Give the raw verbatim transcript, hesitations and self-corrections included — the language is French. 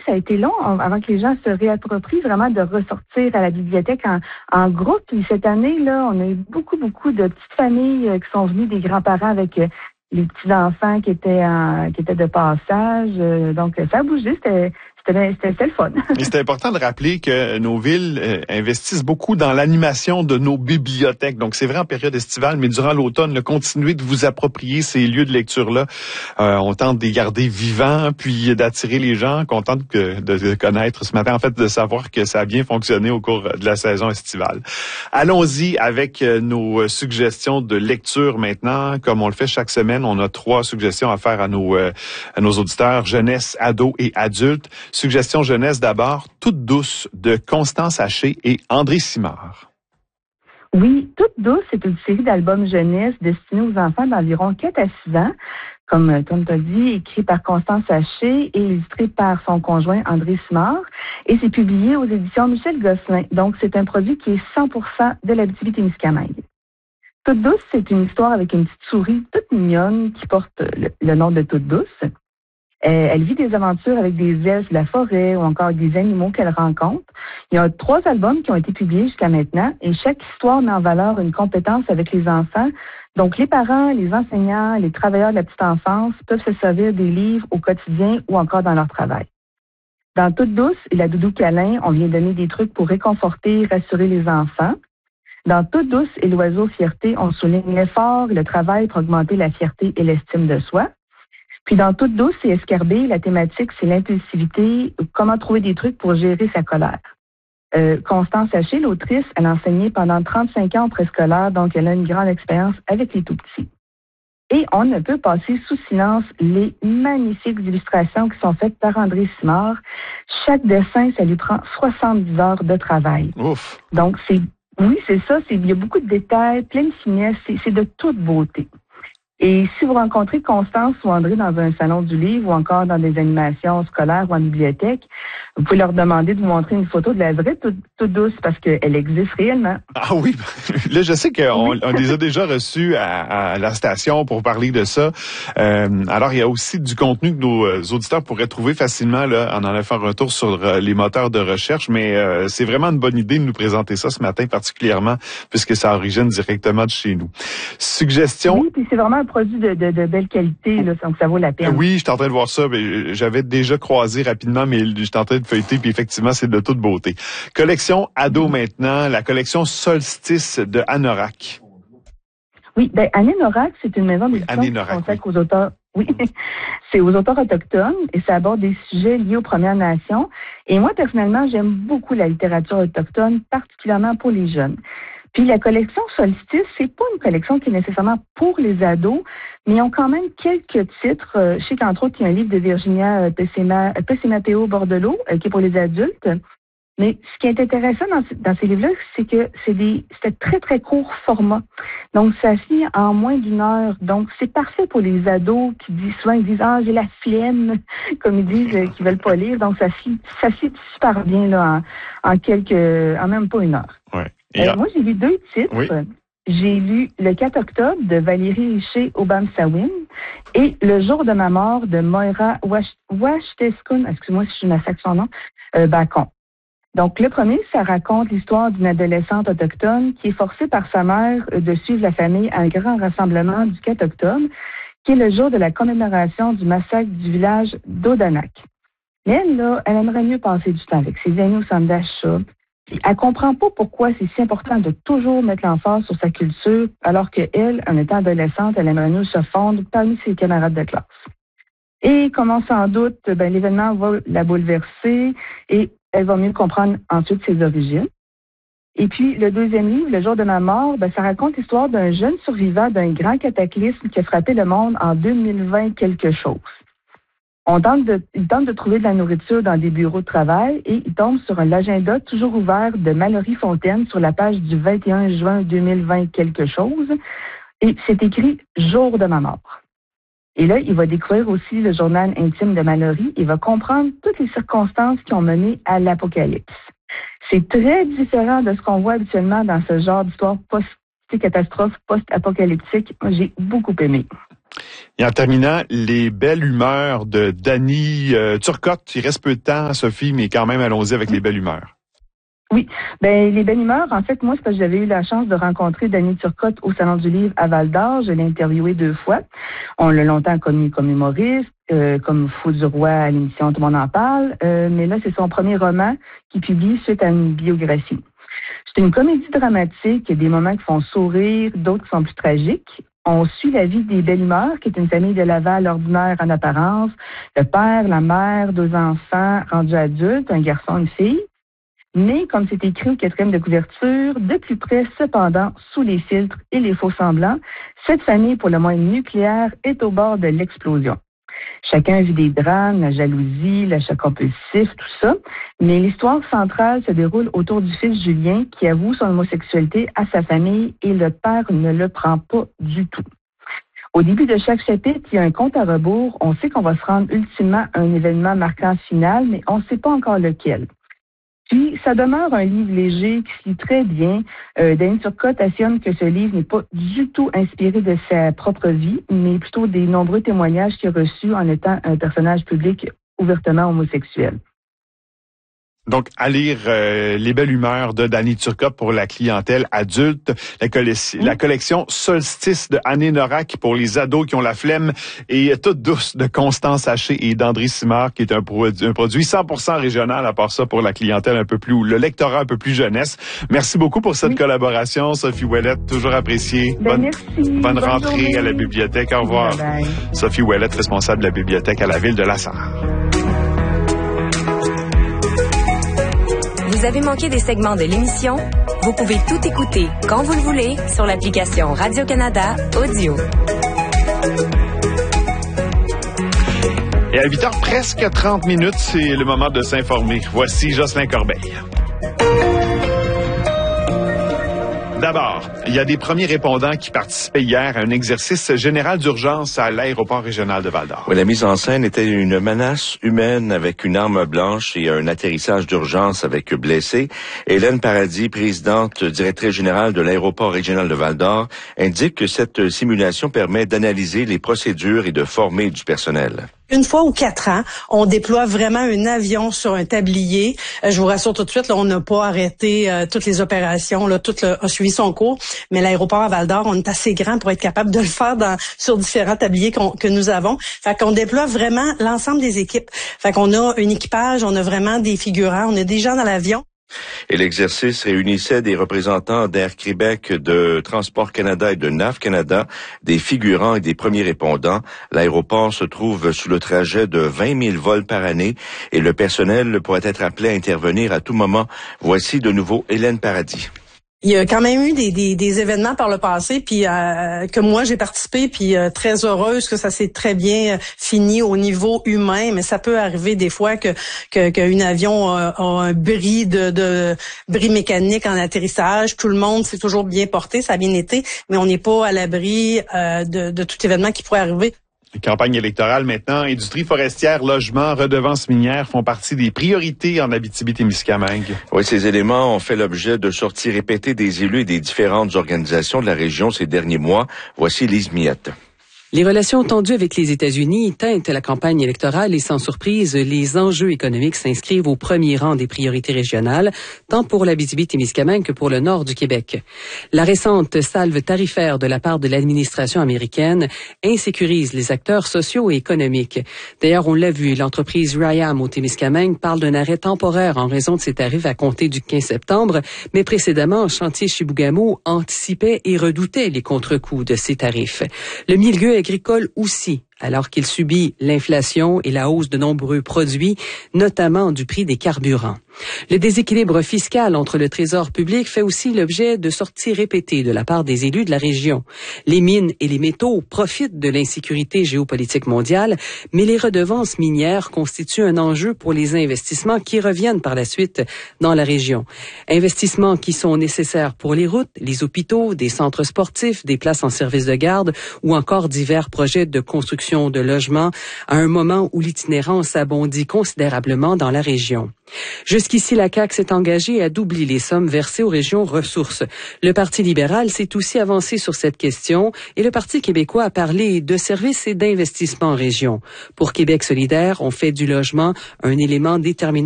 ça a été long avant que les gens se réapproprient vraiment de ressortir à la bibliothèque en, en groupe. Puis cette année, là, on a eu beaucoup, beaucoup de petites familles euh, qui sont venues, des grands-parents avec euh, les petits-enfants qui étaient en, qui étaient de passage. Euh, donc, ça a bougé, c'était C'était, c'était, c'était le fun. Et c'est important de rappeler que nos villes euh, investissent beaucoup dans l'animation de nos bibliothèques. Donc, c'est vrai en période estivale, mais durant l'automne, le continuez de vous approprier ces lieux de lecture-là. Euh, on tente de les garder vivants, puis d'attirer les gens. Content de, de, de connaître ce matin, en fait, de savoir que ça a bien fonctionné au cours de la saison estivale. Allons-y avec nos suggestions de lecture maintenant. Comme on le fait chaque semaine, on a trois suggestions à faire à nos, à nos auditeurs, jeunesse, ados et adultes. Suggestion jeunesse d'abord, Toute douce de Constance Haché et André Simard. Oui, Toute douce, c'est une série d'albums jeunesse destinés aux enfants d'environ quatre à six ans, comme comme tu as dit, écrit par Constance Haché et illustré par son conjoint André Simard. Et c'est publié aux éditions Michel Gosselin. Donc, c'est un produit qui est cent pour cent de l'Abitibi-Témiscamingue. Toute douce, c'est une histoire avec une petite souris toute mignonne qui porte le, le nom de Toute douce. Elle vit des aventures avec des elfes de la forêt ou encore des animaux qu'elle rencontre. Il y a trois albums qui ont été publiés jusqu'à maintenant et chaque histoire met en valeur une compétence avec les enfants. Donc, les parents, les enseignants, les travailleurs de la petite enfance peuvent se servir des livres au quotidien ou encore dans leur travail. Dans Toute douce et la doudou câlin, on vient donner des trucs pour réconforter et rassurer les enfants. Dans Toute douce et l'oiseau fierté, on souligne l'effort et le travail pour augmenter la fierté et l'estime de soi. Puis dans Toute douce et escarbée, la thématique, c'est l'impulsivité, comment trouver des trucs pour gérer sa colère. Euh, Constance Haché, l'autrice, elle a enseigné pendant trente-cinq ans au préscolaire, donc elle a une grande expérience avec les tout-petits. Et on ne peut passer sous silence les magnifiques illustrations qui sont faites par André Simard. Chaque dessin, ça lui prend soixante-dix heures de travail. Ouf! Donc, c'est oui, c'est ça, c'est, il y a beaucoup de détails, plein de finesse, c'est, c'est de toute beauté. Et si vous rencontrez Constance ou André dans un salon du livre ou encore dans des animations scolaires ou en bibliothèque, vous pouvez leur demander de vous montrer une photo de la vraie Toute, toute douce parce qu'elle existe réellement. Ah oui, là je sais qu'on oui. on les a déjà reçus à, à la station pour parler de ça. Euh, alors il y a aussi du contenu que nos auditeurs pourraient trouver facilement là en allant faire un tour sur les moteurs de recherche, mais euh, c'est vraiment une bonne idée de nous présenter ça ce matin particulièrement puisque ça origine directement de chez nous. Suggestion. Oui, puis c'est vraiment un produit de, de, de belle qualité, là, donc ça vaut la peine. Oui, je suis en train de voir ça, mais j'avais déjà croisé rapidement, mais je suis en train de feuilleter, puis effectivement, c'est de toute beauté. Collection ado maintenant, la collection Solstice de Anorak. Oui, ben Anorak, c'est une maison d'édition oui, qui consacre oui. aux auteurs. Oui, c'est aux auteurs autochtones et ça aborde des sujets liés aux Premières Nations. Et moi, personnellement, j'aime beaucoup la littérature autochtone, particulièrement pour les jeunes. Puis la collection Solstice, c'est pas une collection qui est nécessairement pour les ados, mais ils ont quand même quelques titres. Je sais qu'entre autres, il y a un livre de Virginia Pesce-Matteo Bordelot, qui est pour les adultes. Mais ce qui est intéressant dans, dans ces livres-là, c'est que c'est des c'est très, très court format. Donc, ça se lit en moins d'une heure. Donc, c'est parfait pour les ados qui disent souvent, ils disent, ah, j'ai la flemme, comme ils disent, qui veulent pas lire. Donc, ça se lit, ça se lit super bien, là, en, en quelques, en même pas une heure. Ouais. Euh, moi, j'ai lu deux titres. Oui. J'ai lu Le quatre octobre de Valérie Richer Obamsawin et Le jour de ma mort de Moira Washteskun, excuse-moi si je massacre son nom, euh, Bacon. Donc, le premier, ça raconte l'histoire d'une adolescente autochtone qui est forcée par sa mère de suivre la famille à un grand rassemblement du quatre octobre, qui est le jour de la commémoration du massacre du village d'Odanak. Mais elle, là, elle aimerait mieux passer du temps avec ses amis au centre d'achat. Elle comprend pas pourquoi c'est si important de toujours mettre l'emphase sur sa culture, alors qu'elle, en étant adolescente, elle aimerait mieux se fondre parmi ses camarades de classe. Et comme on s'en doute, ben, l'événement va la bouleverser et elle va mieux comprendre ensuite ses origines. Et puis, le deuxième livre, Le jour de ma mort, ben, ça raconte l'histoire d'un jeune survivant d'un grand cataclysme qui a frappé le monde en deux mille vingt quelque chose. On tente de, il tente de trouver de la nourriture dans des bureaux de travail et il tombe sur l'agenda toujours ouvert de Mallory Fontaine sur la page du vingt et un juin deux mille vingt quelque chose. Et c'est écrit « Jour de ma mort ». Et là, il va découvrir aussi le journal intime de Mallory. Il va comprendre toutes les circonstances qui ont mené à l'apocalypse. C'est très différent de ce qu'on voit habituellement dans ce genre d'histoire post-catastrophe, post-apocalyptique. J'ai beaucoup aimé. Et en terminant, les belles humeurs de Danny euh, Turcotte. Il reste peu de temps, Sophie, mais quand même, allons-y avec les belles humeurs. Oui, ben les belles humeurs, en fait, moi, c'est parce que j'avais eu la chance de rencontrer Danny Turcotte au Salon du Livre à Val-d'Or. Je l'ai interviewé deux fois. On l'a longtemps connu comme humoriste, euh, comme Fou du Roi à l'émission Tout le monde en parle. Euh, mais là, c'est son premier roman qu'il publie suite à une biographie. C'est une comédie dramatique. Il y a des moments qui font sourire, d'autres qui sont plus tragiques. On suit la vie des Belles Humeurs, qui est une famille de Laval ordinaire en apparence. Le père, la mère, deux enfants rendus adultes, un garçon, une fille. Mais, comme c'est écrit au quatrième de couverture, de plus près, cependant, sous les filtres et les faux semblants, cette famille, pour le moins nucléaire, est au bord de l'explosion. Chacun vit des drames, la jalousie, l'achat compulsif, tout ça. Mais l'histoire centrale se déroule autour du fils Julien qui avoue son homosexualité à sa famille et le père ne le prend pas du tout. Au début de chaque chapitre, il y a un compte à rebours. On sait qu'on va se rendre ultimement à un événement marquant final, mais on ne sait pas encore lequel. Puis, ça demeure un livre léger qui se lit très bien. Euh, Danny Turcotte affirme que ce livre n'est pas du tout inspiré de sa propre vie, mais plutôt des nombreux témoignages qu'il a reçus en étant un personnage public ouvertement homosexuel. Donc, à lire euh, Les Belles Humeurs de Danny Turcotte pour la clientèle adulte, la, colle- mmh. la collection Solstice de Anne Norac pour les ados qui ont la flemme et Toute douce de Constance Haché et d'André Simard qui est un, pro- un produit cent pour cent régional, à part ça pour la clientèle un peu plus, le lectorat un peu plus jeunesse. Merci beaucoup pour cette oui. collaboration, Sophie Ouellette, toujours appréciée. Ben, bonne, merci. Bonne, bonne rentrée journée. à la bibliothèque. Au revoir. Bye bye. Sophie Ouellette, responsable de la bibliothèque à la ville de La Sarre. Vous avez manqué des segments de l'émission? Vous pouvez tout écouter quand vous le voulez sur l'application Radio-Canada Audio. Et à huit heures, presque trente minutes, c'est le moment de s'informer. Voici Jocelyn Corbeil. D'abord, il y a des premiers répondants qui participaient hier à un exercice général d'urgence à l'aéroport régional de Val-d'Or. Oui, la mise en scène était une menace humaine avec une arme blanche et un atterrissage d'urgence avec blessés. Hélène Paradis, présidente directrice générale de l'aéroport régional de Val-d'Or, indique que cette simulation permet d'analyser les procédures et de former du personnel. Une fois ou quatre ans, on déploie vraiment un avion sur un tablier. Euh, je vous rassure tout de suite, là, on n'a pas arrêté euh, toutes les opérations, là, tout le, a suivi son cours. Mais l'aéroport à Val-d'Or, on est assez grand pour être capable de le faire dans, sur différents tabliers qu'on, que nous avons. Fait qu'on déploie vraiment l'ensemble des équipes. Fait qu'on a un équipage, on a vraiment des figurants, on a des gens dans l'avion. Et l'exercice réunissait des représentants d'Air Québec, de Transport Canada et de N A V Canada, des figurants et des premiers répondants. L'aéroport se trouve sous le trajet de vingt mille vols par année et le personnel pourrait être appelé à intervenir à tout moment. Voici de nouveau Hélène Paradis. Il y a quand même eu des, des, des événements par le passé, puis euh, que moi j'ai participé, puis euh, très heureuse que ça s'est très bien fini au niveau humain, mais ça peut arriver des fois que que qu'un avion a, a un bris de, de bris mécanique en atterrissage. Tout le monde s'est toujours bien porté, ça a bien été, mais on n'est pas à l'abri euh, de, de tout événement qui pourrait arriver. Campagne électorale maintenant, industrie forestière, logement, redevances minières font partie des priorités en Abitibi-Témiscamingue. Oui, ces éléments ont fait l'objet de sorties répétées des élus et des différentes organisations de la région ces derniers mois. Voici Lise Miette. Les relations tendues avec les États-Unis teintent la campagne électorale et sans surprise, les enjeux économiques s'inscrivent au premier rang des priorités régionales, tant pour l'Abitibi-Témiscamingue que pour le nord du Québec. La récente salve tarifaire de la part de l'administration américaine insécurise les acteurs sociaux et économiques. D'ailleurs, on l'a vu, l'entreprise Ryam au Témiscamingue parle d'un arrêt temporaire en raison de ses tarifs à compter du quinze septembre, mais précédemment, Chantier Chibougamau anticipait et redoutait les contre-coups de ces tarifs. Le milieu agricole aussi, alors qu'il subit l'inflation et la hausse de nombreux produits, notamment du prix des carburants. Le déséquilibre fiscal entre le Trésor public fait aussi l'objet de sorties répétées de la part des élus de la région. Les mines et les métaux profitent de l'insécurité géopolitique mondiale, mais les redevances minières constituent un enjeu pour les investissements qui reviennent par la suite dans la région. Investissements qui sont nécessaires pour les routes, les hôpitaux, des centres sportifs, des places en service de garde ou encore divers projets de construction de logements à un moment où l'itinérance abondit considérablement dans la région. Jusqu'ici, la C A Q s'est engagée à doubler les sommes versées aux régions ressources. Le Parti libéral s'est aussi avancé sur cette question et le Parti québécois a parlé de services et d'investissements en région. Pour Québec solidaire, on fait du logement un élément déterminant